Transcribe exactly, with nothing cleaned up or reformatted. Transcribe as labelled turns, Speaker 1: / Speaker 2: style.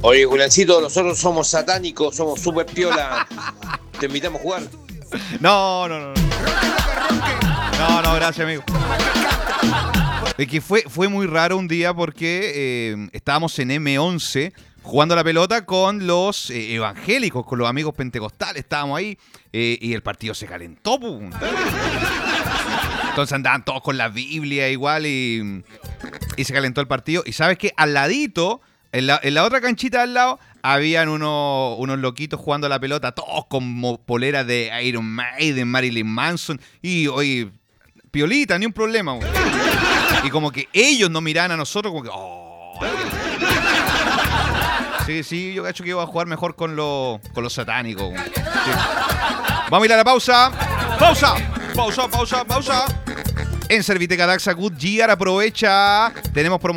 Speaker 1: Oye, Juliancito, nosotros somos satánicos, somos super piola. Te invitamos a jugar.
Speaker 2: No, no, no. No, no, gracias, amigo. Es que fue, fue muy raro un día porque eh, estábamos en eme once jugando la pelota con los eh, evangélicos, con los amigos pentecostales. Estábamos ahí eh, y el partido se calentó. Pum. Entonces andaban todos con la Biblia igual y, y se calentó el partido. Y sabes que al ladito, en la, en la otra canchita de al lado, habían unos, unos loquitos jugando a la pelota, todos con poleras de Iron Maiden, Marilyn Manson. Y oye, piolita, ni un problema. Güey. Y como que ellos nos miraban a nosotros como que... Oh. Sí, sí, yo cacho que iba a jugar mejor con, lo, con los satánicos. Güey. Sí. Vamos a ir a la pausa. ¡Pausa! Pausa, pausa, pausa. En Serviteca Daxa Goodyear aprovecha. Tenemos promoción.